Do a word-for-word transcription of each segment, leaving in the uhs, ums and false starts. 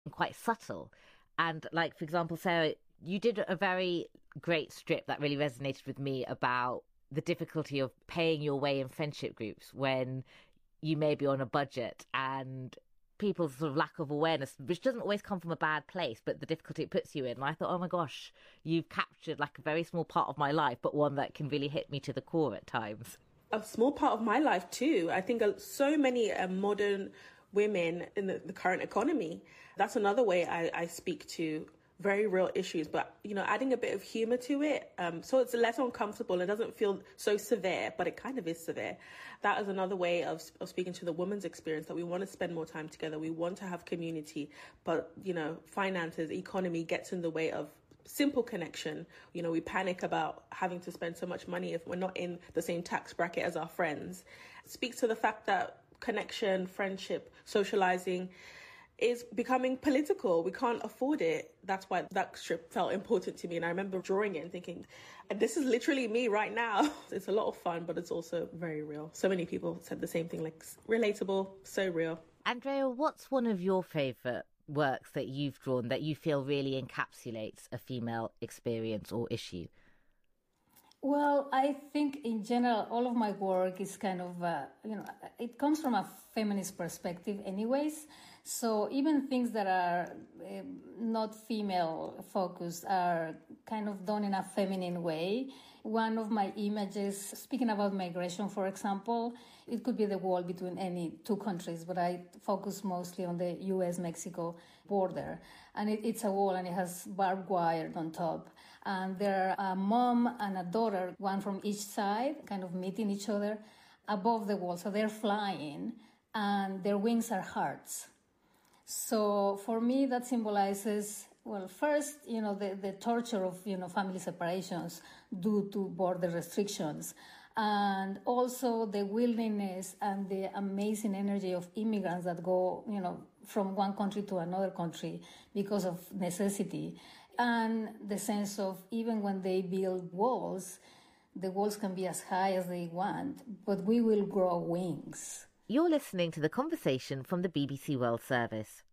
quite subtle. And like, for example, Sarah, you did a very great strip that really resonated with me about the difficulty of paying your way in friendship groups when you may be on a budget, and people's sort of lack of awareness, which doesn't always come from a bad place, but the difficulty it puts you in. And I thought, oh my gosh, you've captured like a very small part of my life, but one that can really hit me to the core at times. A small part of my life too. I think so many uh, modern women in the, the current economy, that's another way I, I speak to very real issues, but, you know, adding a bit of humor to it. Um, so it's less uncomfortable and doesn't feel so severe, but it kind of is severe. That is another way of, of speaking to the woman's experience, that we want to spend more time together. We want to have community, but, you know, finances, economy gets in the way of simple connection. You know, we panic about having to spend so much money if we're not in the same tax bracket as our friends. It speaks to the fact that connection, friendship, socializing is becoming political. We can't afford it. That's why that strip felt important to me. And I remember drawing it and thinking, this is literally me right now. It's a lot of fun, but it's also very real. So many people said the same thing, like relatable, so real. Andrea, what's one of your favourite works that you've drawn that you feel really encapsulates a female experience or issue? Well, I think in general, all of my work is kind of, uh, you know, it comes from a feminist perspective anyways. So even things that are uh, not female focused are kind of done in a feminine way. One of my images, speaking about migration, for example, it could be the wall between any two countries, but I focus mostly on the U S Mexico border. And it, it's a wall and it has barbed wire on top. And there are a mom and a daughter, one from each side, kind of meeting each other above the wall. So they're flying and their wings are hearts. So for me, that symbolizes, well, first, you know, the, the torture of, you know, family separations due to border restrictions, and also the willingness and the amazing energy of immigrants that go, you know, from one country to another country because of necessity, and the sense of even when they build walls, the walls can be as high as they want, but we will grow wings. You're listening to The Conversation from the B B C World Service.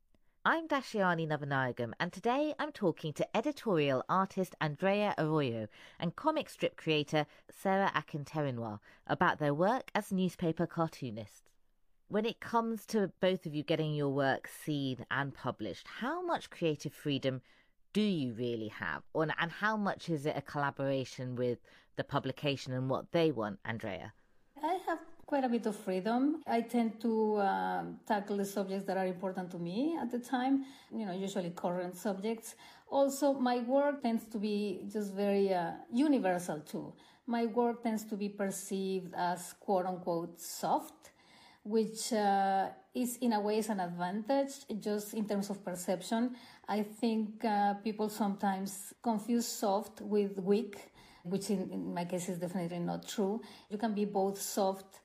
I'm Dashiani Navanayagam, and today I'm talking to editorial artist Andrea Arroyo and comic strip creator Sarah Akinterinois about their work as newspaper cartoonists. When it comes to both of you getting your work seen and published, how much creative freedom do you really have? Or, and how much is it a collaboration with the publication and what they want, Andrea? I have quite a bit of freedom. I tend to um, tackle the subjects that are important to me at the time, you know, usually current subjects. Also, my work tends to be just very uh, universal too. My work tends to be perceived as quote-unquote soft, which uh, is in a way is an advantage just in terms of perception. I think uh, people sometimes confuse soft with weak, which in, in my case is definitely not true. You can be both soft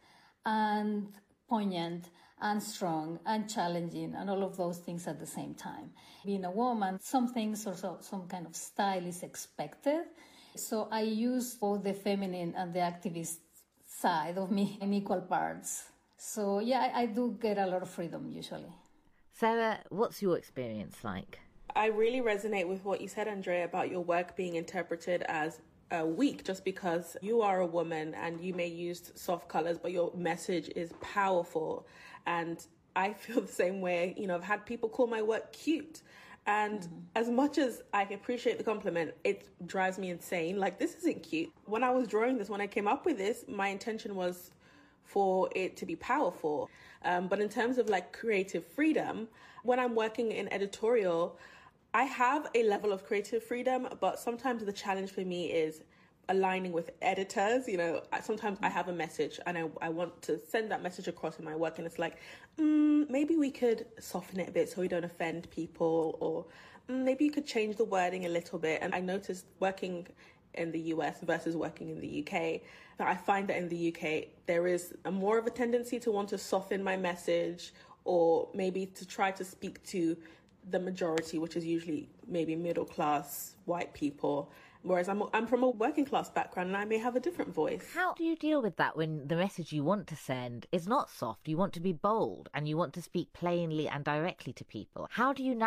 and poignant and strong and challenging and all of those things at the same time. Being a woman, some things or so, some kind of style is expected. So I use both the feminine and the activist side of me in equal parts. So yeah, I, I do get a lot of freedom usually. Sarah, what's your experience like? I really resonate with what you said, Andrea, about your work being interpreted as uh, weak just because you are a woman and you may use soft colors, but your message is powerful. And I feel the same way. You know, I've had people call my work cute. And mm-hmm. as much as I appreciate the compliment, it drives me insane. Like, this isn't cute. When I was drawing this, when I came up with this, my intention was for it to be powerful. Um, but in terms of like creative freedom, when I'm working in editorial, I have a level of creative freedom, but sometimes the challenge for me is aligning with editors. You know, sometimes I have a message and I, I want to send that message across in my work. And it's like, mm, maybe we could soften it a bit so we don't offend people, or mm, maybe you could change the wording a little bit. And I noticed working in the U S versus working in the U K, that I find that in the U K, there is a more of a tendency to want to soften my message, or maybe to try to speak to the majority, which is usually maybe middle class white people. Whereas I'm, I'm from a working class background and I may have a different voice. How do you deal with that when the message you want to send is not soft? You want to be bold and you want to speak plainly and directly to people. How do you